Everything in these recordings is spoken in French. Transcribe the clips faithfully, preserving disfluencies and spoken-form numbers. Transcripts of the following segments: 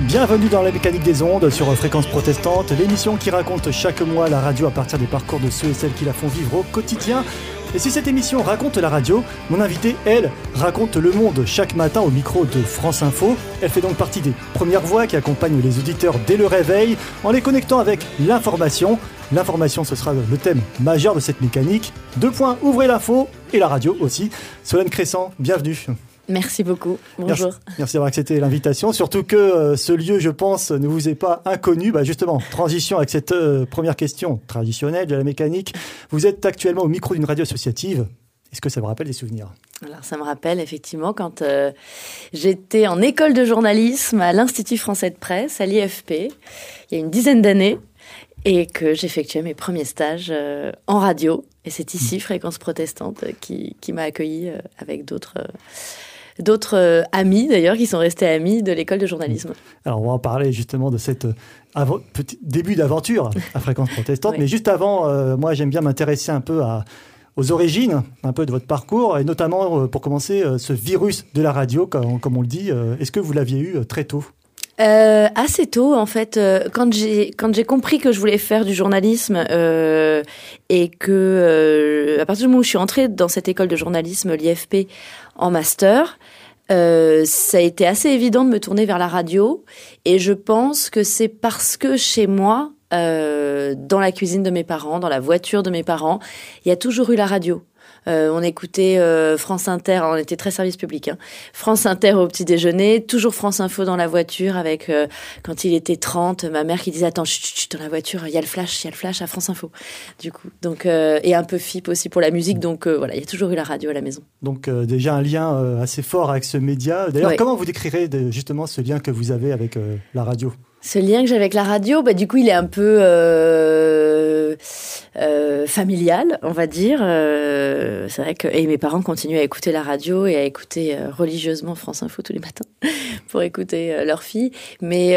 Bienvenue dans la mécanique des ondes sur Fréquence Protestante, l'émission qui raconte chaque mois la radio à partir des parcours de ceux et celles qui la font vivre au quotidien. Et si cette émission raconte la radio, mon invitée, elle, raconte le monde chaque matin au micro de France Info. Elle fait donc partie des premières voix qui accompagnent les auditeurs dès le réveil en les connectant avec l'information. L'information, ce sera le thème majeur de cette mécanique. Deux points, ouvrez l'info et la radio aussi. Solène Cressan, bienvenue. Merci beaucoup. Bonjour. Merci, merci d'avoir accepté l'invitation. Surtout que euh, ce lieu, je pense, ne vous est pas inconnu. Bah justement, transition avec cette euh, première question traditionnelle de la mécanique. Vous êtes actuellement au micro d'une radio associative. Est-ce que ça vous rappelle des souvenirs ? Alors, ça me rappelle effectivement quand euh, j'étais en école de journalisme à l'Institut français de presse, à l'I F P, il y a une dizaine d'années, et que j'effectuais mes premiers stages euh, en radio. Et c'est ici, Fréquence Protestante, qui, qui m'a accueillie euh, avec d'autres... Euh, D'autres euh, amis, d'ailleurs, qui sont restés amis de l'école de journalisme. Alors, on va en parler justement de cet avant, petit début d'aventure à Fréquence Protestante. Oui. Mais juste avant, euh, moi, j'aime bien m'intéresser un peu à, aux origines, un peu de votre parcours, et notamment, euh, pour commencer, euh, ce virus de la radio, comme, comme on le dit. Euh, est-ce que vous l'aviez eu euh, très tôt ? Euh, assez tôt, en fait, euh, quand j'ai quand j'ai compris que je voulais faire du journalisme euh, et que euh, à partir du moment où je suis entrée dans cette école de journalisme, l'I F P, en master, euh, ça a été assez évident de me tourner vers la radio. Et je pense que c'est parce que chez moi, euh, dans la cuisine de mes parents, dans la voiture de mes parents, il y a toujours eu la radio. Euh, on écoutait euh, France Inter, on était très service public, hein. France Inter au petit déjeuner, toujours France Info dans la voiture avec, euh, quand il était trente, ma mère qui disait « Attends, chut, chut, dans la voiture, il y a le flash, il y a le flash à France Info. » Du coup, donc, euh, et un peu F I P aussi pour la musique, donc euh, voilà, il y a toujours eu la radio à la maison. Donc euh, déjà un lien euh, assez fort avec ce média. D'ailleurs, ouais. Comment vous décrirez de, justement ce lien que vous avez avec euh, la radio ? Ce lien que j'ai avec la radio, bah, du coup, il est un peu euh, euh, familial, on va dire. Euh, c'est vrai que et mes parents continuent à écouter la radio et à écouter euh, religieusement France Info tous les matins pour écouter euh, leur fille. Mais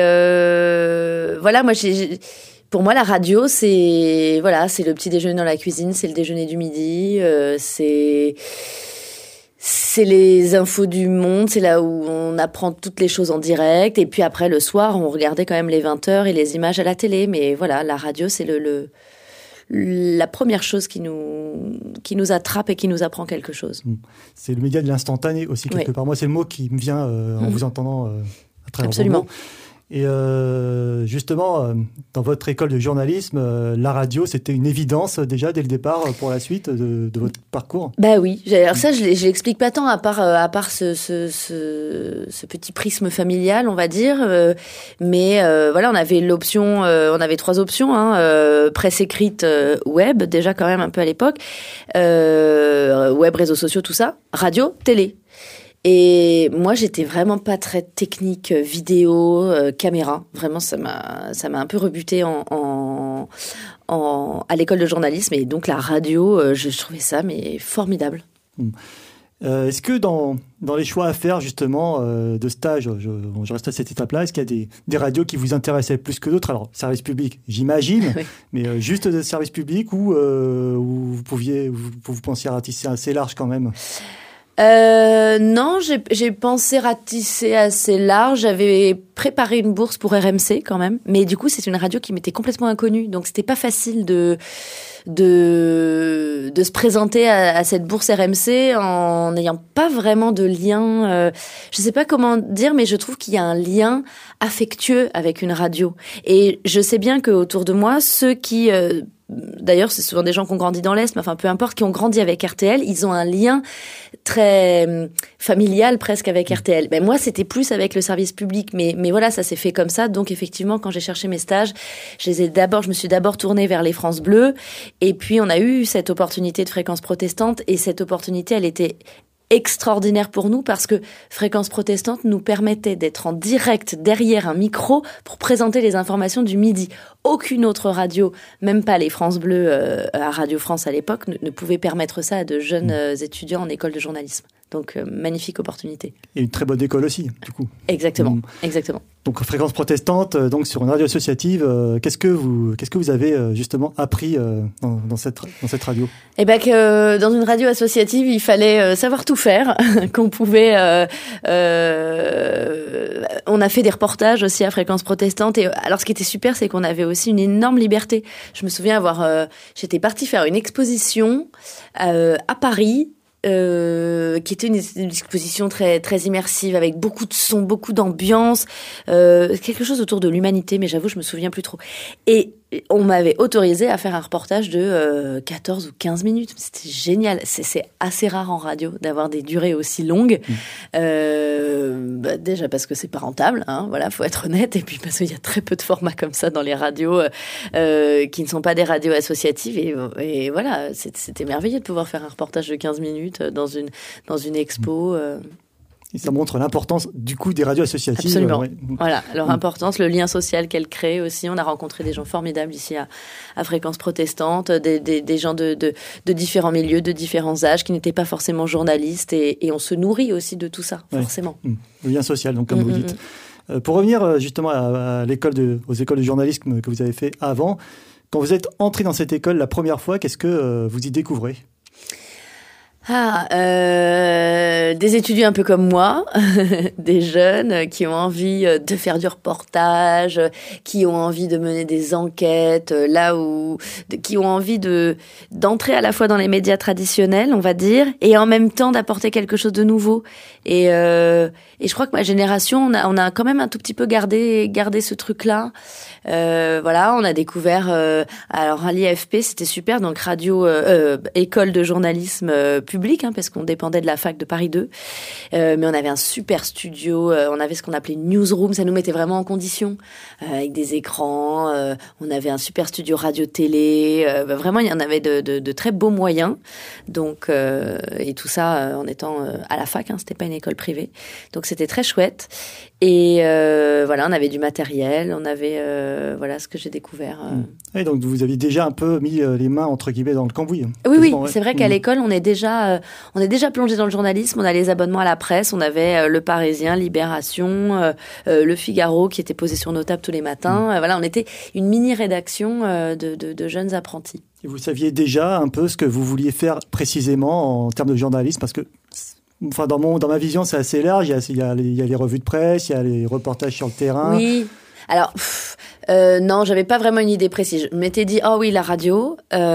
euh, voilà, moi, j'ai, j'ai, pour moi, la radio, c'est voilà, c'est le petit déjeuner dans la cuisine, c'est le déjeuner du midi, euh, c'est C'est les infos du monde, c'est là où on apprend toutes les choses en direct. Et puis après, le soir, on regardait quand même les vingt heures et les images à la télé. Mais voilà, la radio, c'est le, le, la première chose qui nous, qui nous attrape et qui nous apprend quelque chose. C'est le média de l'instantané aussi, quelque oui. part. Moi, c'est le mot qui me vient euh, en mmh. vous entendant euh, à travers Absolument. vos mots. Et euh, justement, euh, dans votre école de journalisme, euh, la radio, c'était une évidence euh, déjà dès le départ euh, pour la suite de, de votre parcours ? Bah oui, alors ça, je ne l'explique pas tant à part, euh, à part ce, ce, ce, ce petit prisme familial, on va dire. Euh, mais euh, voilà, on avait l'option, euh, on avait trois options, hein, euh, presse écrite, euh, web, déjà quand même un peu à l'époque, euh, web, réseaux sociaux, tout ça, radio, télé. Et moi, j'étais vraiment pas très technique, vidéo, euh, caméra. Vraiment, ça m'a, ça m'a un peu rebuté en, en, en, à l'école de journalisme. Et donc, la radio, euh, je, je trouvais ça mais formidable. Mmh. Euh, est-ce que dans, dans les choix à faire, justement, euh, de stage, je, bon, je reste à cette étape-là, est-ce qu'il y a des, des radios qui vous intéressaient plus que d'autres ? Alors, service public, j'imagine, oui. mais euh, juste de service public ou euh, vous pouviez, vous, vous pensiez ratisser assez large quand même ? Euh, non, j'ai, j'ai pensé ratisser assez large. J'avais préparé une bourse pour R M C quand même, mais du coup c'est une radio qui m'était complètement inconnue, donc c'était pas facile de de de se présenter à, à cette bourse R M C en n'ayant pas vraiment de lien. Euh, je sais pas comment dire, mais je trouve qu'il y a un lien affectueux avec une radio. Et je sais bien que autour de moi, ceux qui euh, D'ailleurs, c'est souvent des gens qui ont grandi dans l'Est, mais enfin, peu importe, qui ont grandi avec R T L, ils ont un lien très euh, familial presque avec R T L. Ben, moi, c'était plus avec le service public, mais, mais voilà, ça s'est fait comme ça. Donc, effectivement, quand j'ai cherché mes stages, je les ai d'abord, je me suis d'abord tournée vers les France Bleues. Et puis, on a eu cette opportunité de Fréquence Protestante. Et cette opportunité, elle était extraordinaire pour nous parce que Fréquence Protestante nous permettait d'être en direct derrière un micro pour présenter les informations du midi. Aucune autre radio, même pas les France Bleues euh, à Radio France à l'époque, ne, ne pouvait permettre ça à de jeunes euh, étudiants en école de journalisme. Donc, euh, magnifique opportunité. Et une très bonne école aussi, du coup. Exactement, mmh. exactement. Donc, Fréquence Protestante, euh, donc sur une radio associative, euh, qu'est-ce que vous, qu'est-ce que vous avez euh, justement appris euh, dans, dans, cette, dans cette radio ? Eh ben que euh, dans une radio associative, il fallait euh, savoir tout faire, qu'on pouvait... Euh, euh, on a fait des reportages aussi à Fréquence Protestante. Et alors, ce qui était super, c'est qu'on avait aussi une énorme liberté. Je me souviens avoir... Euh, j'étais partie faire une exposition euh, à Paris, Euh, qui était une, une exposition très très immersive avec beaucoup de sons, beaucoup d'ambiance, euh, quelque chose autour de l'humanité, mais j'avoue je me souviens plus trop. Et on m'avait autorisé à faire un reportage de euh, quatorze ou quinze minutes. C'était génial. C'est, c'est assez rare en radio d'avoir des durées aussi longues. Mmh. Euh, bah déjà parce que c'est pas rentable, hein, voilà, faut être honnête, et puis parce qu'il y a très peu de formats comme ça dans les radios euh, qui ne sont pas des radios associatives. Et, et voilà, c'était merveilleux de pouvoir faire un reportage de quinze minutes dans une dans une expo. Euh. Et ça montre l'importance du coup des radios associatives. Absolument. Ouais. Voilà, leur importance, le lien social qu'elles créent aussi. On a rencontré des gens formidables ici à, à Fréquence Protestante, des, des, des gens de, de, de différents milieux, de différents âges, qui n'étaient pas forcément journalistes, et, et on se nourrit aussi de tout ça, ouais. forcément. Le lien social, donc comme mmh, vous dites. Mmh. Euh, pour revenir justement à, à l'école de, aux écoles de journalisme que vous avez fait avant, quand vous êtes entré dans cette école la première fois, qu'est-ce que euh, vous y découvrez ? Ah, euh, des étudiants un peu comme moi, des jeunes qui ont envie de faire du reportage, qui ont envie de mener des enquêtes, là où, de, qui ont envie de d'entrer à la fois dans les médias traditionnels, on va dire, et en même temps d'apporter quelque chose de nouveau. Et euh, et je crois que ma génération, on a on a quand même un tout petit peu gardé gardé ce truc-là. Euh, voilà, on a découvert euh, alors à l'I F P, c'était super, donc radio euh, euh, école de journalisme euh, public, hein, parce qu'on dépendait de la fac de Paris deux, euh, mais on avait un super studio, euh, on avait ce qu'on appelait une newsroom, ça nous mettait vraiment en condition, euh, avec des écrans, euh, on avait un super studio radio-télé, euh, bah, vraiment il y en avait de, de, de très beaux moyens, donc euh, et tout ça euh, en étant euh, à la fac, hein, c'était pas une école privée, donc c'était très chouette. Et euh, voilà, on avait du matériel, on avait euh, voilà ce que j'ai découvert. Euh. Et donc vous aviez déjà un peu mis les mains entre guillemets dans le cambouis. Oui, oui, ouais. C'est vrai qu'à mmh. l'école, on est déjà, euh, on est déjà plongé dans le journalisme. On a les abonnements à la presse, on avait euh, Le Parisien, Libération, euh, euh, Le Figaro qui était posé sur nos tables tous les matins. Mmh. Euh, voilà, on était une mini rédaction euh, de, de, de jeunes apprentis. Et vous saviez déjà un peu ce que vous vouliez faire précisément en termes de journalisme, parce que enfin, dans, mon, dans ma vision, c'est assez large. Il y, a, il, y a les, il y a les revues de presse, il y a les reportages sur le terrain. Oui. Alors, pff, euh, non, j'avais pas vraiment une idée précise. Je m'étais dit, oh oui, la radio.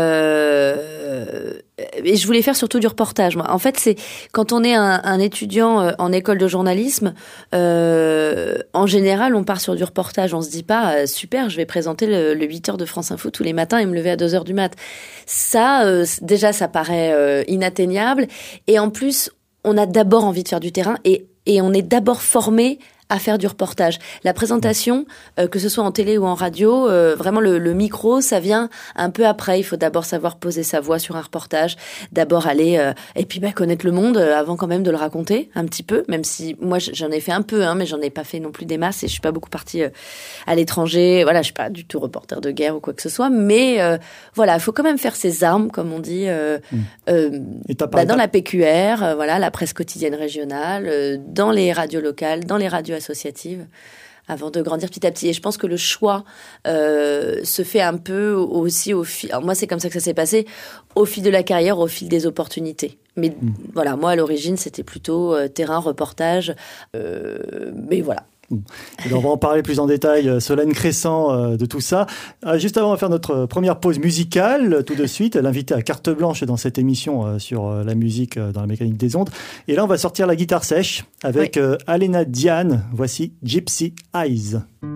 Euh, et je voulais faire surtout du reportage. Moi. En fait, c'est quand on est un, un étudiant en école de journalisme, euh, en général, on part sur du reportage. On se dit pas, euh, super, je vais présenter le, le huit heures de France Info tous les matins et me lever à deux heures du mat. Ça, euh, déjà, ça paraît euh, inatteignable. Et en plus, on a d'abord envie de faire du terrain et, et on est d'abord formé à faire du reportage. La présentation, euh, que ce soit en télé ou en radio, euh, vraiment le, le micro, ça vient un peu après. Il faut d'abord savoir poser sa voix sur un reportage, d'abord aller euh, et puis bah, connaître le monde euh, avant quand même de le raconter un petit peu. Même si moi j'en ai fait un peu, hein, mais j'en ai pas fait non plus des masses et je suis pas beaucoup partie euh, à l'étranger. Voilà, je suis pas du tout reporter de guerre ou quoi que ce soit, mais euh, voilà, il faut quand même faire ses armes, comme on dit, euh, mmh. euh, bah, dans la P Q R, euh, voilà, la presse quotidienne régionale, euh, dans les radios locales, dans les radios associatives, avant de grandir petit à petit. Et je pense que le choix euh, se fait un peu aussi au fil... Alors moi, c'est comme ça que ça s'est passé, au fil de la carrière, au fil des opportunités. Mais mmh. voilà, moi, à l'origine, c'était plutôt euh, terrain, reportage. Euh, mais voilà. Et on va en parler plus en détail, Solène Crescent, euh, de tout ça. Euh, juste avant, on va faire notre première pause musicale, tout de suite. L'invité à carte blanche dans cette émission euh, sur euh, la musique euh, dans la mécanique des ondes. Et là, on va sortir la guitare sèche avec oui. euh, Alena Diane. Voici Gypsy Eyes.